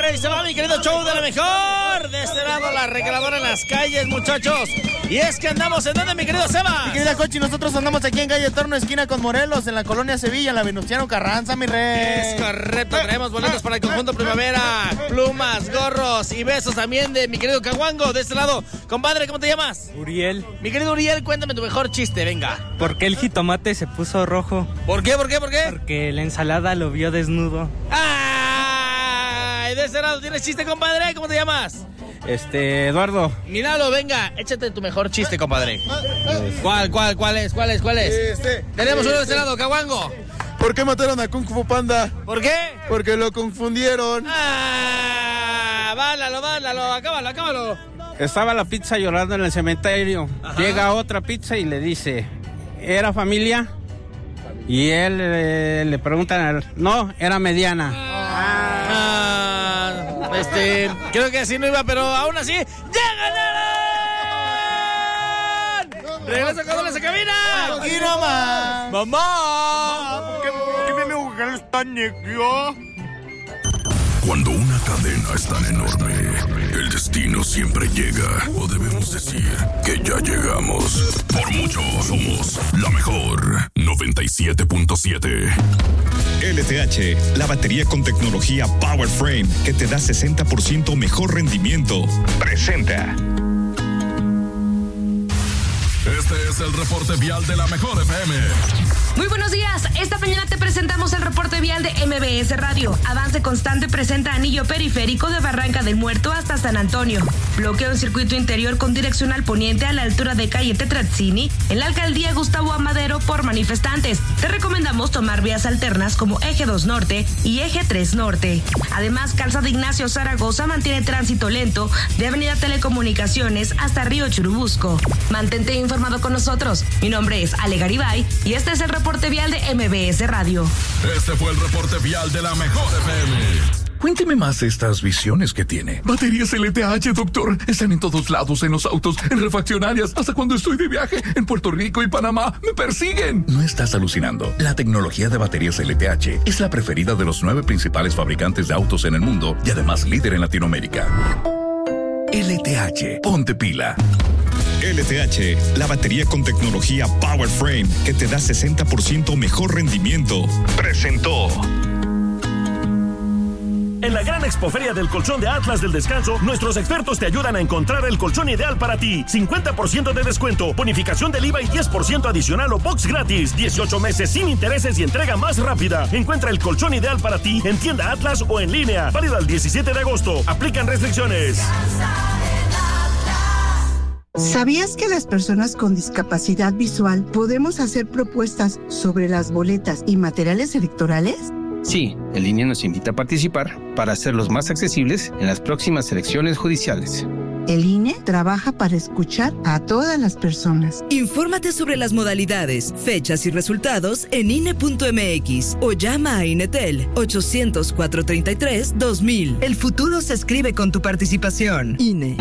ahí se va mi querido show de la mejor. De este lado la regaladora en las calles, muchachos. Y es que andamos en donde, mi querido Seba. Mi querida Cochi, nosotros andamos aquí en calle Torno, esquina con Morelos, en la colonia Sevilla, en la Venustiano Carranza, mi rey. Es correcto, traemos boletos para el conjunto Primavera, plumas, gorros y besos también de mi querido Caguango. De este lado, compadre, ¿cómo te llamas? Uriel. Mi querido Uriel, cuéntame tu mejor chiste, venga. ¿Por qué el jitomate se puso rojo? ¿Por qué? Porque la ensalada lo vio desnudo. ¡Ay! De este lado, ¿tienes chiste, compadre? ¿Cómo te llamas? Eduardo. Míralo, venga, échate tu mejor chiste, compadre. ¿Cuál es? Tenemos uno de este lado, Caguango. ¿Por qué mataron a Kung Fu Panda? ¿Por qué? Porque lo confundieron. Bálalo, acábalo. Estaba la pizza llorando en el cementerio. Ajá. Llega otra pizza y le dice, ¿era familia? Y él le pregunta, no, era mediana. Creo que así no iba, pero aún así, ¡ya ganaron! ¡Regresa con la cabina! ¡Aquí nomás! ¡Mamá! ¿Por qué mi mujer está negra? Cuando una cadena es tan enorme, el destino siempre llega. O debemos decir que ya llegamos. Por mucho, somos la mejor 97.7. LTH, la batería con tecnología Power Frame que te da 60% mejor rendimiento. Presenta. Este es el reporte vial de la mejor FM. Muy buenos días, esta mañana te presentamos el reporte vial de MBS Radio. Avance constante presenta anillo periférico de Barranca del Muerto hasta San Antonio. Bloqueo en circuito interior con dirección al poniente a la altura de calle Tetrazzini en la alcaldía Gustavo Amadero por manifestantes. Te recomendamos tomar vías alternas como Eje 2 Norte y Eje 3 Norte. Además, calzada Ignacio Zaragoza mantiene tránsito lento de Avenida Telecomunicaciones hasta Río Churubusco. Mantente informado con nosotros. Mi nombre es Ale Garibay y este es el reporte vial de MBS Radio. Este fue el reporte vial de la mejor FM. Cuénteme más de estas visiones que tiene. Baterías LTH, doctor. Están en todos lados, en los autos, en refaccionarias. Hasta cuando estoy de viaje en Puerto Rico y Panamá, me persiguen. No estás alucinando. La tecnología de baterías LTH es la preferida de los 9 principales fabricantes de autos en el mundo y además líder en Latinoamérica. LTH, ponte pila. LTH, la batería con tecnología Power Frame que te da 60% mejor rendimiento. Presentó. En la gran expoferia del colchón de Atlas del Descanso, nuestros expertos te ayudan a encontrar el colchón ideal para ti. 50% de descuento, bonificación del IVA y 10% adicional o box gratis. 18 meses sin intereses y entrega más rápida. Encuentra el colchón ideal para ti en tienda Atlas o en línea. Válido al 17 de agosto. Aplican restricciones. ¿Sabías que las personas con discapacidad visual podemos hacer propuestas sobre las boletas y materiales electorales? Sí, el INE nos invita a participar para hacerlos más accesibles en las próximas elecciones judiciales. El INE trabaja para escuchar a todas las personas. Infórmate sobre las modalidades, fechas y resultados en INE.mx o llama a INETEL 800-433-2000. El futuro se escribe con tu participación. INE.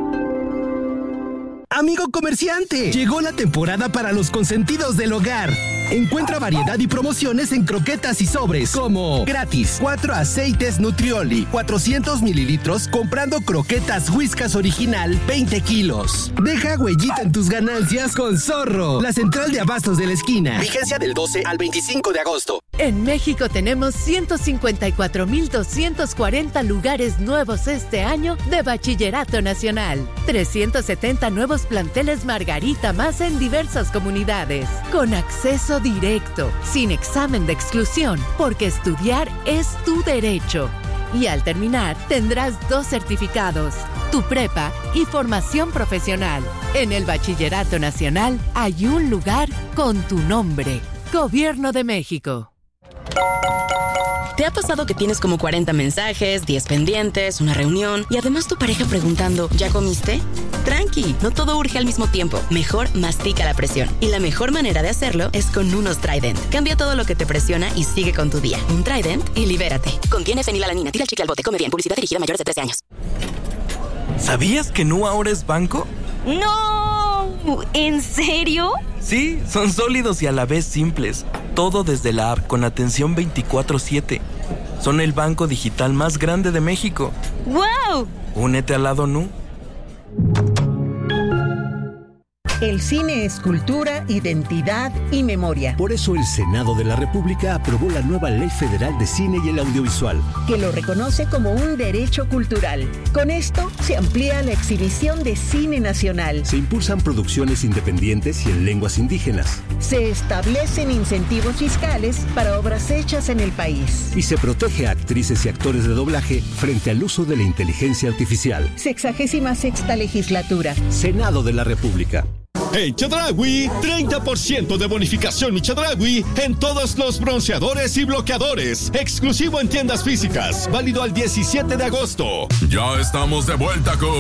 Amigo comerciante, llegó la temporada para los consentidos del hogar. Encuentra variedad y promociones en croquetas y sobres, como gratis 4 aceites Nutrioli, 400 mililitros, comprando croquetas Whiskas original, 20 kilos. Deja huellita en tus ganancias con Zorro, la central de abastos de la esquina. Vigencia del 12 al 25 de agosto. En México tenemos 154,240 lugares nuevos este año de Bachillerato Nacional. 370 nuevos planteles Margarita más en diversas comunidades. Con acceso directo, sin examen de exclusión, porque estudiar es tu derecho. Y al terminar, tendrás 2 certificados, tu prepa y formación profesional. En el Bachillerato Nacional hay un lugar con tu nombre. Gobierno de México. ¿Te ha pasado que tienes como 40 mensajes, 10 pendientes, una reunión y además tu pareja preguntando, ¿ya comiste? Tranqui, no todo urge al mismo tiempo. Mejor mastica la presión. Y la mejor manera de hacerlo es con unos Trident. Cambia todo lo que te presiona y sigue con tu día. Un Trident y libérate. Contiene fenilalanina. Tira el chicle al bote. Come bien. Publicidad dirigida a mayores de 13 años. ¿Sabías que Nu ahora es banco? ¡No! ¿En serio? Sí, son sólidos y a la vez simples. Todo desde la app con atención 24/7. Son el banco digital más grande de México. ¡Wow! Únete al lado Nu. El cine es cultura, identidad y memoria. Por eso el Senado de la República aprobó la nueva Ley Federal de Cine y el Audiovisual, que lo reconoce como un derecho cultural. Con esto se amplía la exhibición de cine nacional. Se impulsan producciones independientes y en lenguas indígenas. Se establecen incentivos fiscales para obras hechas en el país. Y se protege a actrices y actores de doblaje frente al uso de la inteligencia artificial. 66ª legislatura. Senado de la República. En Chedraui, 30% de bonificación Chedraui en todos los bronceadores y bloqueadores. Exclusivo en tiendas físicas. Válido al 17 de agosto. Ya estamos de vuelta con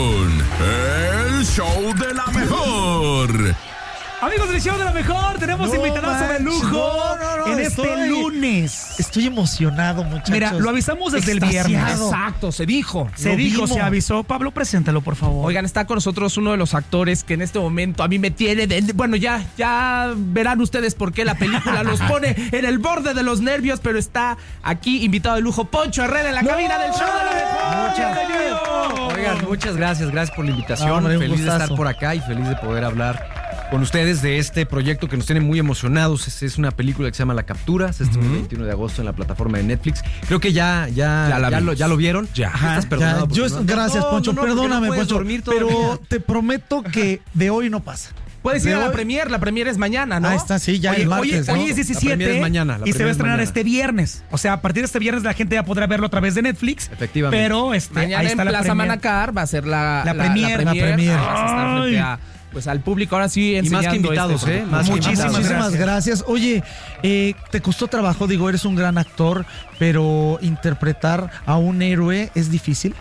El Show de la Mejor. Amigos del Show de la Mejor, tenemos invitados de lujo en este lunes. Estoy emocionado, muchachos. Mira, lo avisamos desde el viernes. Exacto, se dijo. Se avisó. Pablo, preséntalo, por favor. Oigan, está con nosotros uno de los actores que en este momento a mí me tiene bueno, ya verán ustedes por qué la película los pone en el borde de los nervios, pero está aquí invitado de lujo, Poncho Herrera, en la cabina del Show de la Mejor. Oigan, muchas gracias por la invitación. Feliz de estar por acá y feliz de poder hablar con ustedes de este proyecto que nos tiene muy emocionados. Es una película que se llama La Captura. Se estrenó el 21 de agosto en la plataforma de Netflix. Creo que ya lo vieron. Ya. Estás perdonado. Gracias, Poncho. Perdóname, Poncho. Pero te prometo que de hoy no pasa. Puedes ir a la premier es mañana, ¿no? Ah, está, sí, ya el martes, Hoy es 17 la premier es mañana, y se va a estrenar este viernes. O sea, a partir de este viernes la gente ya podrá verlo a través de Netflix. Efectivamente. Pero mañana ahí está en la Plaza premier. Manacar va a ser la premier. Vas a estar frente a, pues, al público ahora sí enseñando. Y más que invitados, Muchísimas gracias. Oye, ¿te costó trabajo? Digo, eres un gran actor, pero interpretar a un héroe es difícil.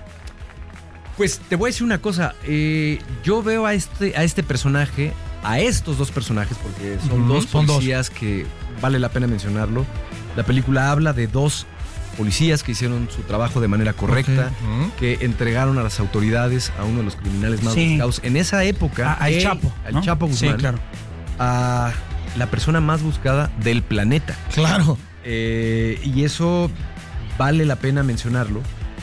Pues te voy a decir una cosa. Yo veo a este personaje, a estos dos personajes, porque son dos policías que vale la pena mencionarlo. La película habla de dos policías que hicieron su trabajo de manera correcta, que entregaron a las autoridades a uno de los criminales más buscados en esa época, al Chapo, al Chapo Guzmán, claro, a la persona más buscada del planeta. Claro. Y eso vale la pena mencionarlo.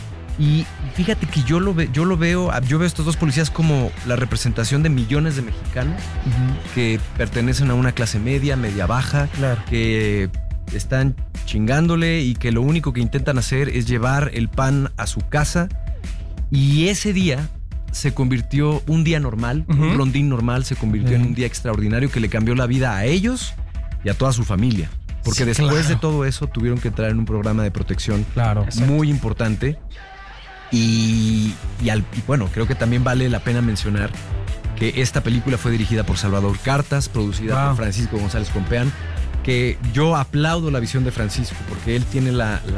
Y fíjate que yo veo a estos dos policías como la representación de millones de mexicanos que pertenecen a una clase media baja, que están chingándole y que lo único que intentan hacer es llevar el pan a su casa. Y ese día se convirtió un día normal, un rondín normal, se convirtió en un día extraordinario que le cambió la vida a ellos y a toda su familia. Porque después de todo eso tuvieron que entrar en un programa de protección muy importante. Y bueno, creo que también vale la pena mencionar que esta película fue dirigida por Salvador Cartas, producida por Francisco González Compeán, que yo aplaudo la visión de Francisco porque él tiene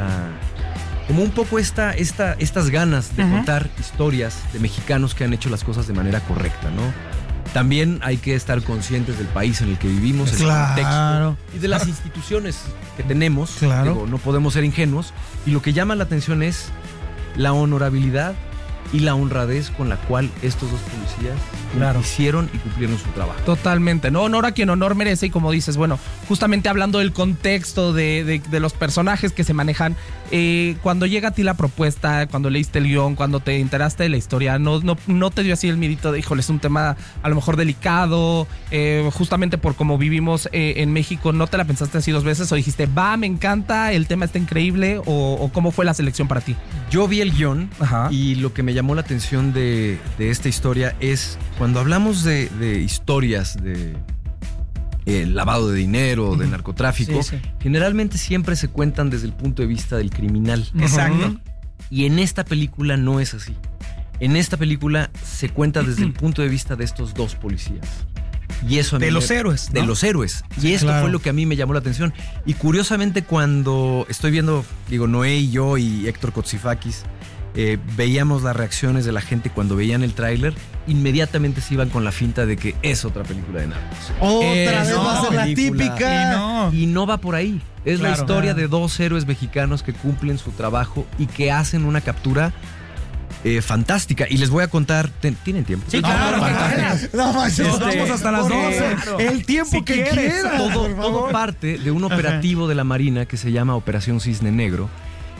como un poco estas ganas de contar historias de mexicanos que han hecho las cosas de manera correcta, ¿no? También hay que estar conscientes del país en el que vivimos, el contexto y de las instituciones que tenemos. Digo, no podemos ser ingenuos. Y lo que llama la atención es la honorabilidad y la honradez con la cual estos dos policías hicieron y cumplieron su trabajo. Totalmente, ¿no? Honor a quien honor merece. Y como dices, bueno, justamente hablando del contexto de los personajes que se manejan, cuando llega a ti la propuesta, cuando leíste el guión, cuando te enteraste de la historia, no te dio así el miedito de, híjole, es un tema a lo mejor delicado, justamente por cómo vivimos en México, ¿no te la pensaste así dos veces o dijiste, me encanta, el tema está increíble, o cómo fue la selección para ti? Yo vi el guión y lo que me llamó la atención de esta historia es cuando hablamos de historias de lavado de dinero, de narcotráfico, generalmente siempre se cuentan desde el punto de vista del criminal. Exacto. Y en esta película no es así. En esta película se cuenta desde el punto de vista de estos dos policías. Y eso de los héroes, ¿no? De los héroes. Y esto fue lo que a mí me llamó la atención. Y curiosamente cuando estoy viendo, Noé y yo y Héctor Kotsifakis, veíamos las reacciones de la gente cuando veían el tráiler, inmediatamente se iban con la finta de que es otra película de narcos. Otra vez va a ser la típica. Y no va por ahí. Es la historia de dos héroes mexicanos que cumplen su trabajo y que hacen una captura fantástica. Y les voy a contar. ¿Tienen tiempo? Sí, claro. Vamos hasta las 12. El tiempo que quieras. Todo parte de un operativo de la Marina que se llama Operación Cisne Negro,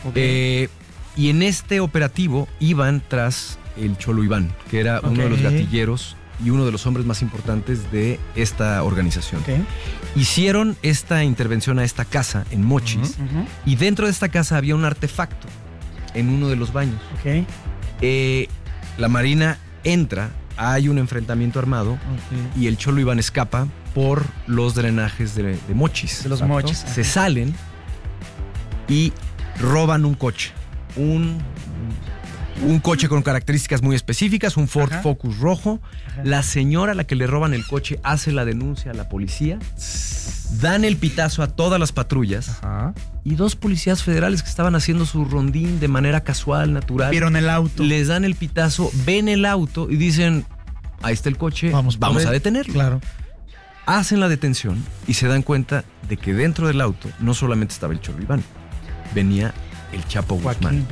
Okay. Y en este operativo iban tras el Cholo Iván, que era uno de los gatilleros y uno de los hombres más importantes de esta organización. Okay. Hicieron esta intervención a esta casa en Mochis y dentro de esta casa había un artefacto en uno de los baños. Okay. La Marina entra, hay un enfrentamiento armado y el Cholo Iván escapa por los drenajes de Mochis. De los Mochis. Se salen y roban un coche. Un coche con características muy específicas, un Ford Focus rojo. La señora a la que le roban el coche hace la denuncia a la policía. Dan el pitazo a todas las patrullas. Y 2 policías federales que estaban haciendo su rondín de manera casual, natural. Vieron el auto. Les dan el pitazo, ven el auto y dicen, ahí está el coche, vamos a detenerlo. Claro. Hacen la detención y se dan cuenta de que dentro del auto no solamente estaba el Cholo Iván, venía el Chapo Guzmán.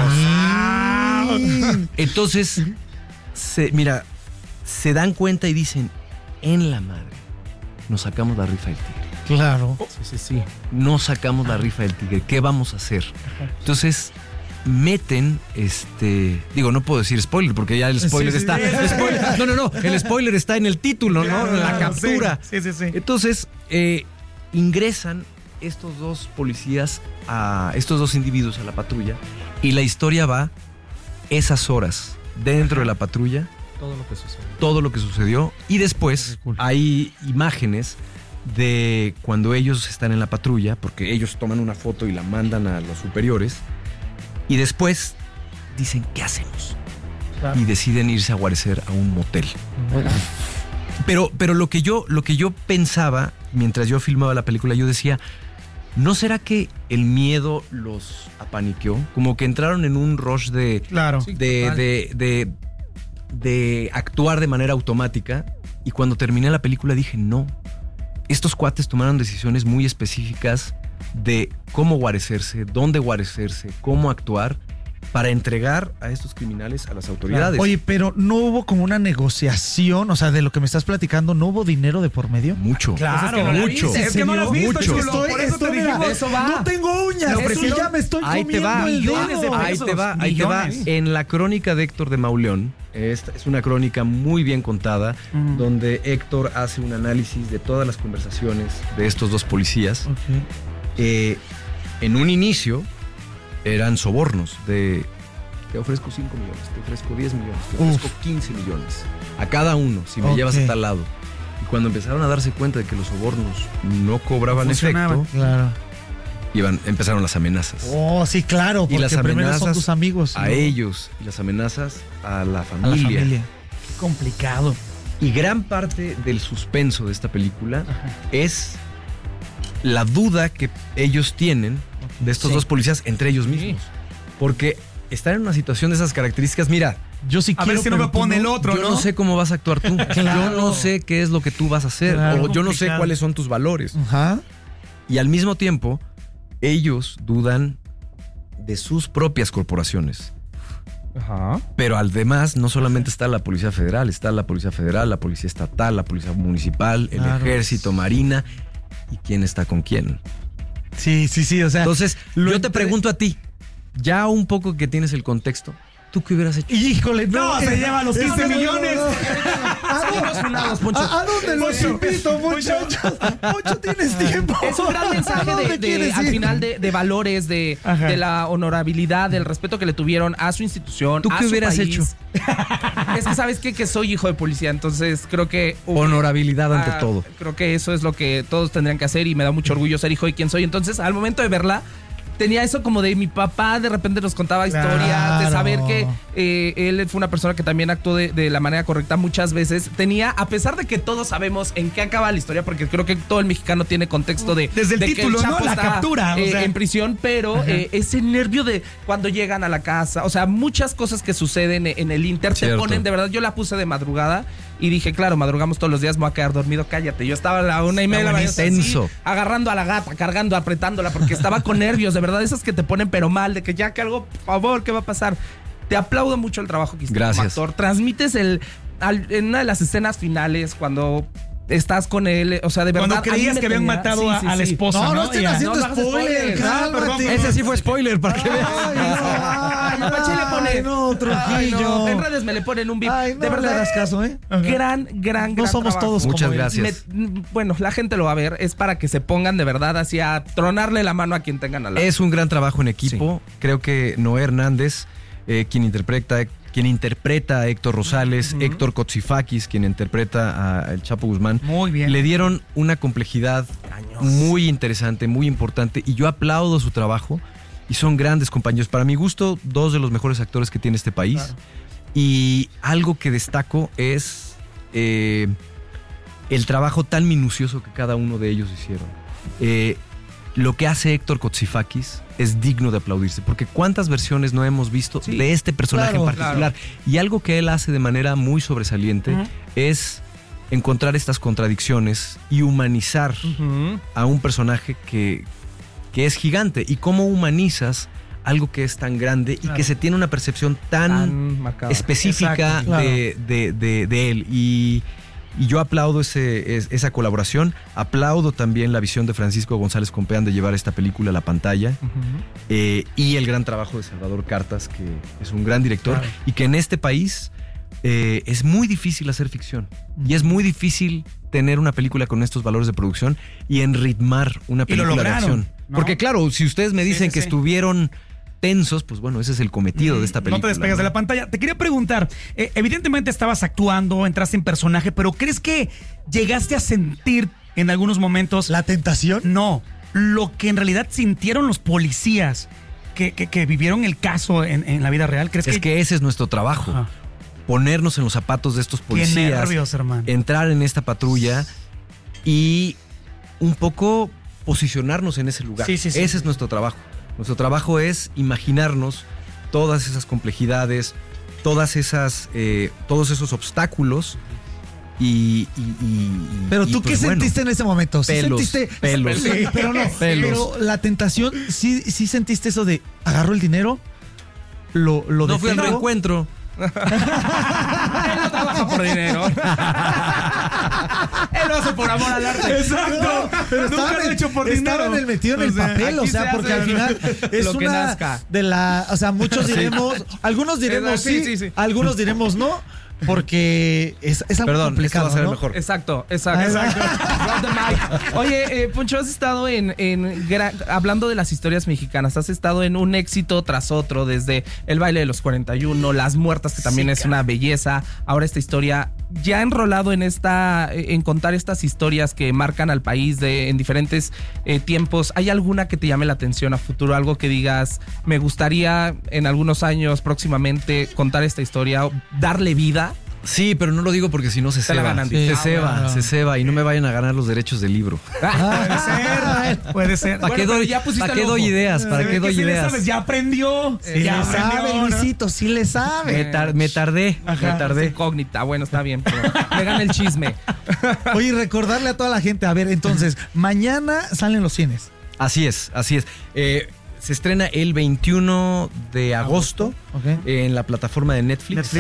Wow. Entonces, se dan cuenta y dicen, en la madre, nos sacamos la rifa del tigre. Claro. Sí. Nos sacamos la rifa del tigre. ¿Qué vamos a hacer? Entonces, meten, no puedo decir spoiler, porque ya el spoiler está. Spoiler. No. El spoiler está en el título, ¿no? En la captura. Sí. Entonces, ingresan estos 2 policías, estos 2 individuos a la patrulla, y la historia va esas horas dentro de la patrulla. Todo lo que sucedió. Y después hay imágenes de cuando ellos están en la patrulla, porque ellos toman una foto y la mandan a los superiores. Y después dicen, ¿qué hacemos? Claro. Y deciden irse a guarecer a un motel. Pero lo que yo pensaba mientras yo filmaba la película, yo decía, ¿no será que el miedo los apaniqueó? Como que entraron en un rush de actuar de manera automática. Y cuando terminé la película dije, no. Estos cuates tomaron decisiones muy específicas de cómo guarecerse, dónde guarecerse, cómo actuar para entregar a estos criminales a las autoridades. Oye, pero ¿no hubo como una negociación? O sea, de lo que me estás platicando, ¿no hubo dinero de por medio? Mucho. Claro, pues mucho. Es que no lo has visto, mucho. Chulo. Por eso te dijimos, eso va. No tengo uñas, pero ya me estoy comiendo el dedo. Ahí te va. En la crónica de Héctor de Mauleón, esta es una crónica muy bien contada, donde Héctor hace un análisis de todas las conversaciones de estos 2 policías. En un inicio eran sobornos de te ofrezco 5 millones, te ofrezco 10 millones, te ofrezco 15 millones a cada uno si me llevas a tal lado. Y cuando empezaron a darse cuenta de que los sobornos no cobraban efecto, empezaron las amenazas. Oh, sí, claro, porque y las primero son tus amigos. A ellos y las amenazas a la familia. Qué complicado. Y gran parte del suspenso de esta película es la duda que ellos tienen de estos 2 policías entre ellos mismos. Porque están en una situación de esas características. Mira, yo sí quiero, ver si no me pone el otro, yo no sé cómo vas a actuar tú. Yo no sé qué es lo que tú vas a hacer. O yo no sé cuáles son tus valores. Y al mismo tiempo, ellos dudan de sus propias corporaciones. Pero además, no solamente está la Policía Federal, la Policía Estatal, la Policía Municipal, el Ejército, Marina. ¿Y quién está con quién? Sí, o sea... Entonces, yo te pregunto a ti, ya un poco que tienes el contexto, ¿tú qué hubieras hecho? Híjole, no, se lleva los 15 millones. ¿A dónde los invito, muchachos? Mucho tienes tiempo. Es un gran mensaje al final de valores, de la honorabilidad, del respeto que le tuvieron a su institución. ¿Tú qué hubieras hecho? Es que sabes que soy hijo de policía, entonces creo que... Honorabilidad ante todo. Creo que eso es lo que todos tendrían que hacer y me da mucho orgullo ser hijo de quien soy. Entonces, al momento de verla, tenía eso como de mi papá, de repente nos contaba historias, de saber que él fue una persona que también actuó de la manera correcta muchas veces. Tenía, a pesar de que todos sabemos en qué acaba la historia, porque creo que todo el mexicano tiene contexto desde el título, que el Chapo, ¿no? La captura. En prisión, pero ese nervio de cuando llegan a la casa, o sea, muchas cosas que suceden en el Inter te ponen, de verdad, yo la puse de madrugada y dije, claro, madrugamos todos los días, me voy a quedar dormido, cállate. Yo estaba a la 1:30 de la mañana así, agarrando a la gata, cargando, apretándola, porque estaba con nervios, de verdad, esas que te ponen pero mal, de que ya que algo, por favor, ¿qué va a pasar? Te aplaudo mucho el trabajo que hiciste como actor. Transmites en una de las escenas finales, cuando estás con él, o sea, de verdad. Cuando creías que habían matado a la esposa. No estén haciendo spoiler, cálmate. Ese sí fue spoiler, para que veas. Trujillo. En redes me le ponen un beep. De verdad, le hagas caso, ¿eh? Gran No somos trabajo. todos Muchas como él. gracias. Bueno, la gente lo va a ver. Es para que se pongan de verdad así a tronarle la mano a quien tengan al lado. Es un gran trabajo en equipo. Sí. Creo que Noé Hernández, quien interpreta a Héctor Rosales, Héctor Kotsifakis, quien interpreta a El Chapo Guzmán. Muy bien. Le dieron una complejidad muy interesante, muy importante, y yo aplaudo su trabajo. Y son grandes compañeros. Para mi gusto, 2 de los mejores actores que tiene este país. Claro. Y algo que destaco es el trabajo tan minucioso que cada uno de ellos hicieron. Lo que hace Héctor Kotsifakis es digno de aplaudirse, porque cuántas versiones no hemos visto de este personaje en particular. Claro. Y algo que él hace de manera muy sobresaliente es encontrar estas contradicciones y humanizar a un personaje que es gigante. Y cómo humanizas algo que es tan grande y que se tiene una percepción tan específica de él. Y yo aplaudo esa colaboración. Aplaudo también la visión de Francisco González Compeán de llevar esta película a la pantalla. Y el gran trabajo de Salvador Cartas, que es un gran director. Y que en este país es muy difícil hacer ficción. Y es muy difícil tener una película con estos valores de producción y enritmar una película de acción. ¿No? Porque claro, si ustedes me dicen que estuvieron tensos, pues bueno, ese es el cometido de esta película. No te despegas de la pantalla. Te quería preguntar, evidentemente estabas actuando, entraste en personaje, pero ¿crees que llegaste a sentir en algunos momentos... ¿La tentación? No, lo que en realidad sintieron los policías que vivieron el caso en la vida real. ¿Crees que ese es nuestro trabajo? Ajá. Ponernos en los zapatos de estos policías. Qué nervios, hermano. Entrar en esta patrulla y un poco posicionarnos en ese lugar. Ese es nuestro trabajo. Nuestro trabajo es imaginarnos todas esas complejidades, todos esos obstáculos Pero tú, pues, ¿qué sentiste en ese momento? ¿Sí pelos. Sí, pero no. Pero la tentación, sí sentiste eso de agarro el dinero, lo no fui al reencuentro. Él no trabaja por dinero. Él lo hace por amor al arte. Exacto. Pero estaban metido en el papel, o sea, porque al final es lo que una nazca. De la, o sea, muchos diremos, algunos diremos sí, algunos diremos no. Porque es algo complicado, esto va a ser ¿no? mejor. Exacto. Oye, Poncho, has estado hablando de las historias mexicanas, has estado en un éxito tras otro, desde El baile de los 41, Las muertas, que también es una belleza, ahora esta historia, ya enrolado en contar estas historias que marcan al país en diferentes tiempos. ¿Hay alguna que te llame la atención a futuro? Algo que digas, me gustaría en algunos años próximamente contar esta historia, darle vida. Sí, pero no lo digo porque si no se ceba. Se ceba y no me vayan a ganar los derechos del libro. Puede ser. ¿Para qué doy ideas? ¿Para qué doy ideas? ¿Sabes? Ya aprendió. Ya sabe, Luisito, sí le sabe. Me tardé. Incógnita, bueno, está bien, pero me gana el chisme. Oye, recordarle a toda la gente, a ver, entonces, mañana salen los cines. Así es. Se estrena el 21 de agosto en la plataforma de Netflix.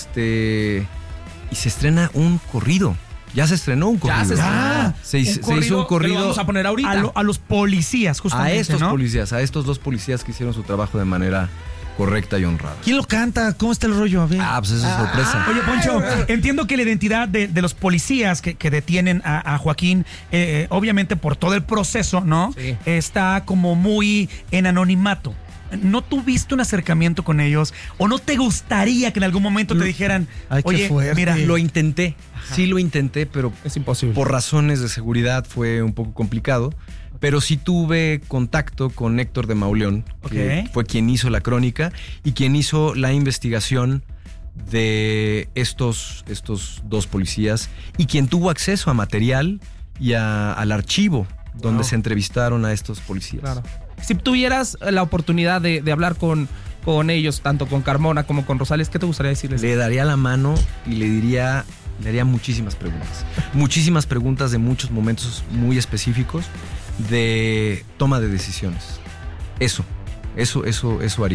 Y se estrena un corrido. Ya se estrenó un corrido. Se hizo un corrido. Vamos a poner ahorita a los policías, justamente. A estos policías, a estos 2 policías que hicieron su trabajo de manera correcta y honrada. ¿Quién lo canta? ¿Cómo está el rollo? A ver. Pues esa es sorpresa. Oye, Poncho, entiendo que la identidad de los policías que detienen a Joaquín, obviamente por todo el proceso, ¿no? Sí. Está como muy en anonimato. ¿No tuviste un acercamiento con ellos? ¿O no te gustaría que en algún momento te dijeran, oye, mira, lo intenté? Sí lo intenté, pero es imposible. Por razones de seguridad fue un poco complicado. Pero sí tuve contacto con Héctor de Mauleón, que fue quien hizo la crónica y quien hizo la investigación de estos 2 policías y quien tuvo acceso a material y al archivo donde se entrevistaron a estos policías. Claro. Si tuvieras la oportunidad de hablar con ellos, tanto con Carmona como con Rosales, ¿qué te gustaría decirles? Le daría la mano y le haría muchísimas preguntas. Muchísimas preguntas de muchos momentos muy específicos de toma de decisiones. Eso haría.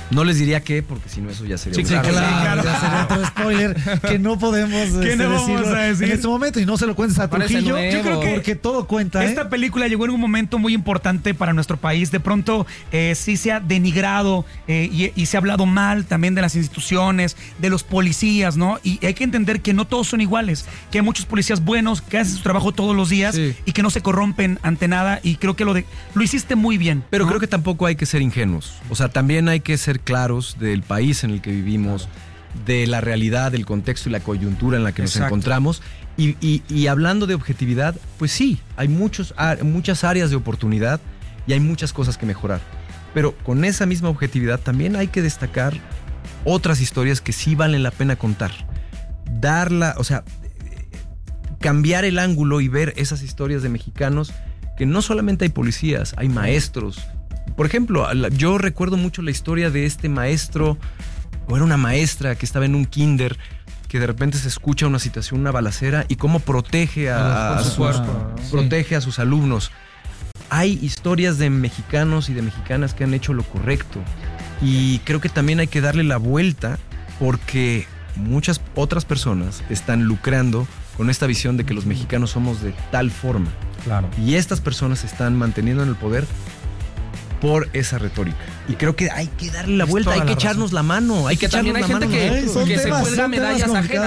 No les diría qué, porque si no eso ya sería claro, ya sería otro spoiler que no podemos decir en este momento, y no se lo cuentes a Trujillo. Yo creo que porque todo cuenta. Esta película llegó en un momento muy importante para nuestro país. De pronto sí se ha denigrado y se ha hablado mal también de las instituciones, de los policías, ¿no? Y hay que entender que no todos son iguales, que hay muchos policías buenos que hacen su trabajo todos los días y que no se corrompen ante nada, y creo que lo hiciste muy bien. Pero ¿no? creo que tampoco hay que ser ingenuos. O sea, también hay que ser claros del país en el que vivimos, de la realidad, del contexto y la coyuntura en la que nos encontramos. Y hablando de objetividad, pues sí, hay muchas áreas de oportunidad y hay muchas cosas que mejorar. Pero con esa misma objetividad también hay que destacar otras historias que sí valen la pena contar. Cambiar el ángulo y ver esas historias de mexicanos, que no solamente hay policías, hay maestros. Por ejemplo, yo recuerdo mucho la historia de este maestro, o era una maestra que estaba en un kinder, que de repente se escucha una situación, una balacera, y cómo protege a sus alumnos. Hay historias de mexicanos y de mexicanas que han hecho lo correcto, y creo que también hay que darle la vuelta, porque muchas otras personas están lucrando con esta visión de que los mexicanos somos de tal forma. Claro. Y estas personas se están manteniendo en el poder por esa retórica. Y creo que hay que darle la vuelta, hay que echarnos la mano. Y que también hay gente que se cuelga medallas ajenas.